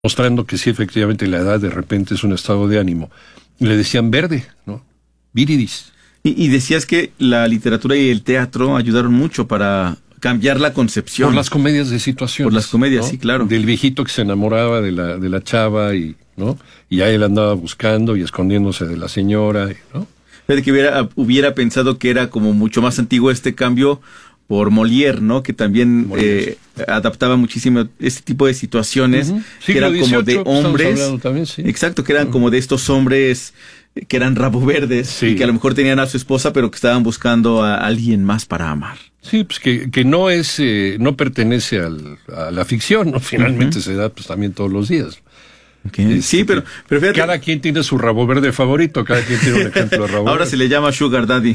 mostrando que sí, efectivamente, la edad de repente es un estado de ánimo. Y le decían verde, ¿no? Viridis. Y decías que la literatura y el teatro ayudaron mucho para cambiar la concepción. Por las comedias de situaciones. Por las comedias, ¿no? sí, claro. Del viejito que se enamoraba de la chava y, ¿no? Y a él andaba buscando y escondiéndose de la señora, ¿no? Fíjate que hubiera pensado que era como mucho más antiguo este cambio por Molière, ¿no? Que también adaptaba muchísimo este tipo de situaciones, que eran como de hombres. También, sí. Exacto, que eran como de estos hombres que eran rabo verdes, sí, y que a lo mejor tenían a su esposa, pero que estaban buscando a alguien más para amar. Sí, pues que no es, no pertenece a la ficción, ¿no? Finalmente se da pues también todos los días. Okay. Sí, pero fíjate, cada quien tiene su rabo verde favorito, cada quien tiene un ejemplo de rabo ahora verde. Se le llama Sugar Daddy.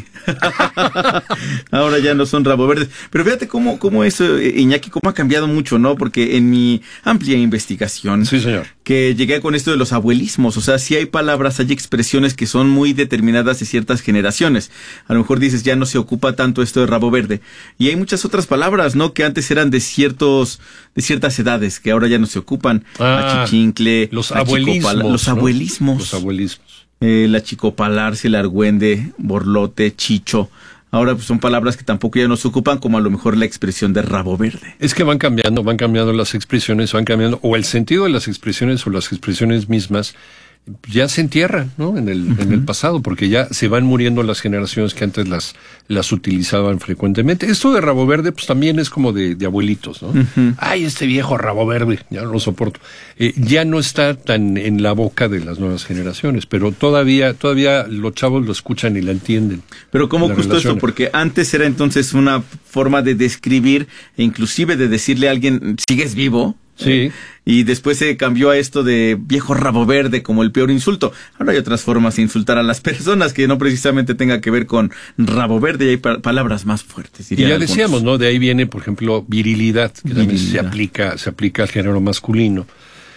Ahora ya no son rabo verdes. Pero fíjate cómo eso, Iñaki, cómo ha cambiado mucho, ¿no? Porque en mi amplia investigación, sí, señor, que llegué con esto de los abuelismos, o sea, sí hay palabras, hay expresiones que son muy determinadas de ciertas generaciones. A lo mejor dices, ya no se ocupa tanto esto de rabo verde. Y hay muchas otras palabras, ¿no? Que antes eran de ciertas edades, que ahora ya no se ocupan. Achichincle, los abuelismos. Los abuelismos. Los abuelismos. La chicopalarse, el argüende, borlote, chicho. Ahora pues son palabras que tampoco ya no se ocupan, como a lo mejor la expresión de rabo verde. Es que van cambiando las expresiones, o el sentido de las expresiones o las expresiones mismas ya se entierran, ¿no? En el pasado, porque ya se van muriendo las generaciones que antes las utilizaban frecuentemente. Esto de rabo verde, pues también es como de abuelitos, ¿no? Ay, este viejo rabo verde, ya no lo soporto. Ya no está tan en la boca de las nuevas generaciones, pero todavía los chavos lo escuchan y la entienden. Pero ¿cómo justo esto? Porque antes era entonces una forma de describir e inclusive de decirle a alguien, ¿sigues vivo? Sí. Y después se cambió a esto de viejo rabo verde como el peor insulto. Ahora hay otras formas de insultar a las personas que no precisamente tenga que ver con rabo verde, y hay palabras más fuertes. Y ya decíamos, ¿no? De ahí viene, por ejemplo, virilidad, que también se aplica al género masculino.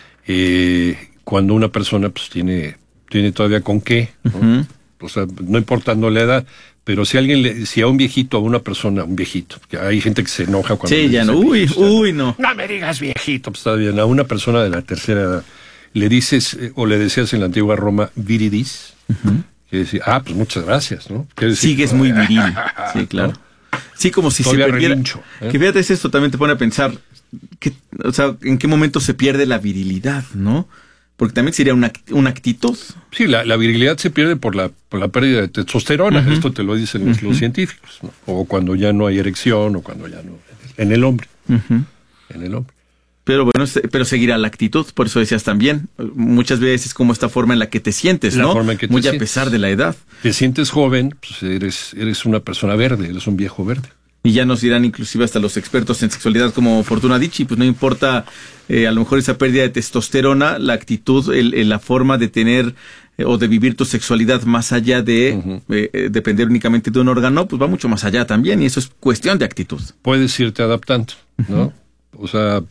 Cuando una persona pues tiene todavía con qué, ¿no? O sea, no importando la edad. Pero si a un viejito, a una persona, un viejito, que hay gente que se enoja cuando... Sí, ya no, no. No me digas viejito, pues está bien. A una persona de la tercera edad le dices, o le decías en la antigua Roma, viridis, que decía, pues muchas gracias, ¿no? Decir, sigues muy viril. Sí, claro. ¿No? Sí, como si todavía se perdiera... relincho, Que fíjate, esto también te pone a pensar, o sea, ¿en qué momento se pierde la virilidad, no? Porque también sería una actitud. Sí, la virilidad se pierde por la pérdida de testosterona. Esto te lo dicen los científicos, ¿no? O cuando ya no hay erección, o cuando ya no... En el hombre. En el hombre. Pero bueno, pero seguirá la actitud, por eso decías también. Muchas veces es como esta forma en la que te sientes, ¿no? Muy a pesar de la edad. Te sientes joven, pues eres una persona verde, eres un viejo verde. Y ya nos dirán inclusive hasta los expertos en sexualidad como Fortuna Dicci, pues no importa a lo mejor esa pérdida de testosterona, la actitud, la forma de tener o de vivir tu sexualidad más allá de depender únicamente de un órgano, pues va mucho más allá también, y eso es cuestión de actitud. Puedes irte adaptando, ¿no? O sea,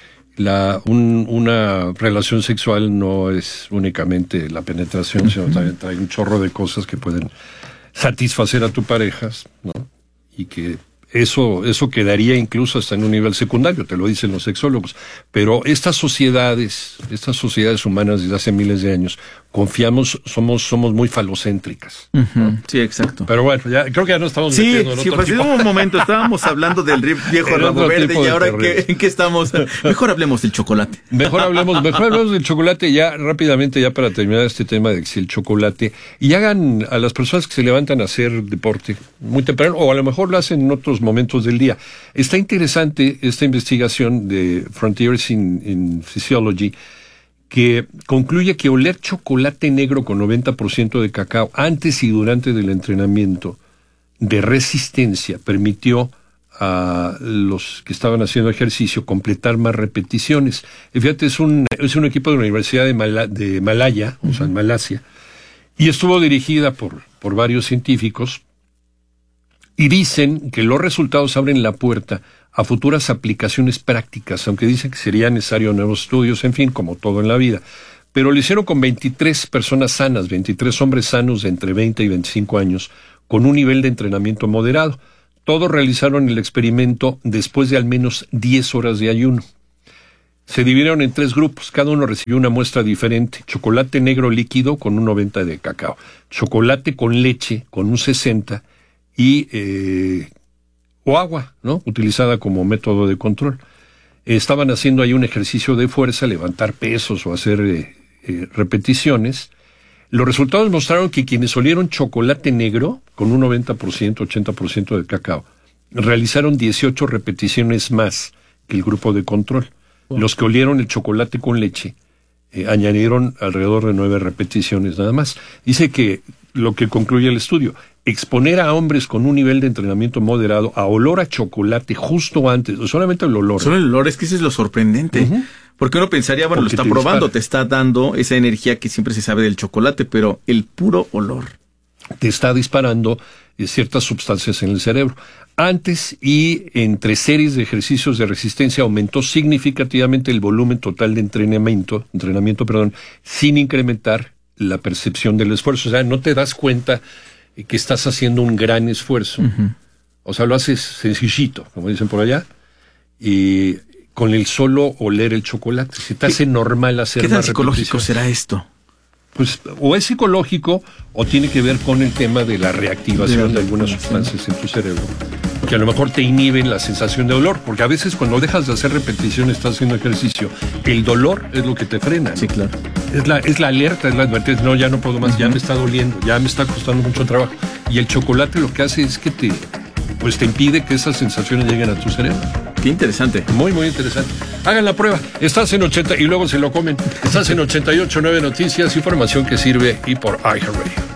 una relación sexual no es únicamente la penetración, sino también trae un chorro de cosas que pueden satisfacer a tu pareja, ¿no? Y que eso quedaría incluso hasta en un nivel secundario, te lo dicen los sexólogos. Pero estas sociedades humanas desde hace miles de años, somos muy falocéntricas, ¿no? Sí, exacto. Pero bueno, creo que ya no estamos metiendo en otro tipo. Un momento estábamos hablando del viejo rabo verde, y ahora ¿en qué estamos? Mejor hablemos del chocolate. Mejor hablemos del chocolate ya rápidamente, ya para terminar este tema de el chocolate. Y hagan a las personas que se levantan a hacer deporte muy temprano, o a lo mejor lo hacen en otros momentos del día. Está interesante esta investigación de Frontiers in Physiology, que concluye que oler chocolate negro con 90% de cacao antes y durante del entrenamiento de resistencia permitió a los que estaban haciendo ejercicio completar más repeticiones. Y fíjate, es un equipo de la Universidad de Malaya, o sea, en Malasia, y estuvo dirigida por varios científicos, y dicen que los resultados abren la puerta a futuras aplicaciones prácticas, aunque dicen que sería necesario nuevos estudios, en fin, como todo en la vida. Pero lo hicieron con 23 personas sanas, 23 hombres sanos de entre 20 y 25 años, con un nivel de entrenamiento moderado. Todos realizaron el experimento después de al menos 10 horas de ayuno. Se dividieron en 3 grupos, cada uno recibió una muestra diferente: chocolate negro líquido con un 90 de cacao, chocolate con leche con un 60 y o agua, ¿no?, utilizada como método de control. Estaban haciendo ahí un ejercicio de fuerza, levantar pesos o hacer repeticiones. Los resultados mostraron que quienes olieron chocolate negro con un 90%, 80% de cacao, realizaron 18 repeticiones más que el grupo de control. Los que olieron el chocolate con leche añadieron alrededor de 9 repeticiones nada más. Dice que lo que concluye el estudio: exponer a hombres con un nivel de entrenamiento moderado a olor a chocolate justo antes, solamente el olor. Solo el olor, es que eso es lo sorprendente. Porque uno pensaría, bueno, porque lo está probando, te está dando esa energía que siempre se sabe del chocolate, pero el puro olor te está disparando ciertas sustancias en el cerebro. Antes y entre series de ejercicios de resistencia aumentó significativamente el volumen total de entrenamiento, sin incrementar la percepción del esfuerzo. O sea, no te das cuenta que estás haciendo un gran esfuerzo. O sea, lo haces sencillito, como dicen por allá, y con el solo oler el chocolate. Se te hace normal hacer más repeticiones. ¿Qué tan psicológico será esto? Pues o es psicológico o tiene que ver con el tema de la reactivación de algunas sustancias en tu cerebro, que a lo mejor te inhiben la sensación de dolor, porque a veces cuando dejas de hacer repeticiones, estás haciendo ejercicio, el dolor es lo que te frena, ¿no? Sí, claro. Es la alerta, es la advertencia: no, ya no puedo más, ya me está doliendo, ya me está costando mucho trabajo. Y el chocolate lo que hace es que te impide que esas sensaciones lleguen a tu cerebro. Qué interesante. Muy, muy interesante. Hagan la prueba. Estás en 80 y luego se lo comen. Estás en 88.9 Noticias, información que sirve, y por iHeartRadio.